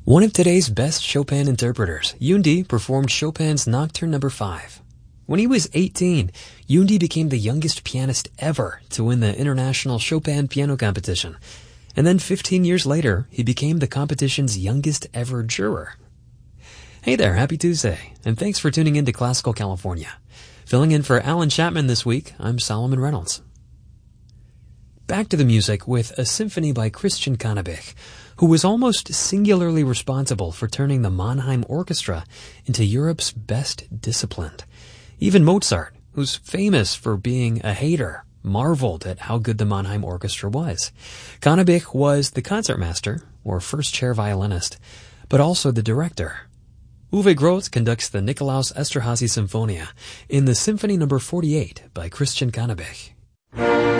One of today's best Chopin interpreters, Yundi, performed Chopin's Nocturne No. 5. When he was 18, Yundi became the youngest pianist ever to win the International Chopin Piano Competition. And then 15 years later, he became the competition's youngest ever juror. Hey there, happy Tuesday, and thanks for tuning in to Classical California. Filling in for Alan Chapman this week, I'm Solomon Reynolds. Back to the music with a symphony by Christian Cannabich, who was almost singularly responsible for turning the Mannheim Orchestra into Europe's best disciplined. Even Mozart, who's famous for being a hater, marveled at how good the Mannheim Orchestra was. Cannabich was the concertmaster, or first-chair violinist, but also the director. Uwe Groth conducts the Nikolaus Esterházy Symphonia in the Symphony No. 48 by Christian Cannabich.